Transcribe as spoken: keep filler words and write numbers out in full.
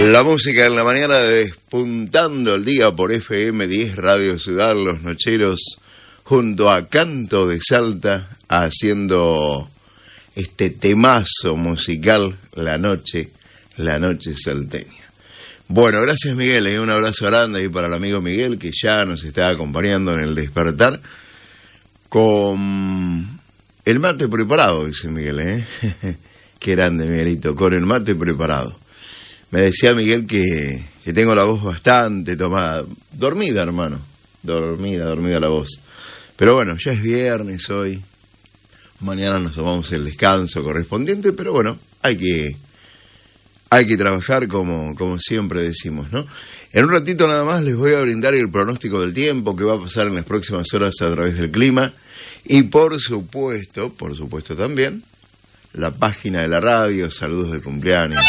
La música en la mañana, despuntando el día por F M diez Radio Ciudad, Los Nocheros, junto a Canto de Salta, haciendo este temazo musical, La Noche, La Noche Salteña. Bueno, gracias Miguel, ¿eh? Un abrazo grande ahí para el amigo Miguel, que ya nos está acompañando en el despertar, con el mate preparado, dice Miguel, ¿eh? Qué grande Miguelito, con el mate preparado. Me decía Miguel que, que tengo la voz bastante tomada. Dormida, hermano. Dormida, dormida la voz. Pero bueno, ya es viernes hoy. Mañana nos tomamos el descanso correspondiente, pero bueno, hay que, hay que trabajar como, como siempre decimos, ¿no? En un ratito nada más les voy a brindar el pronóstico del tiempo que va a pasar en las próximas horas a través del clima. Y por supuesto, por supuesto también, la página de la radio, saludos de cumpleaños.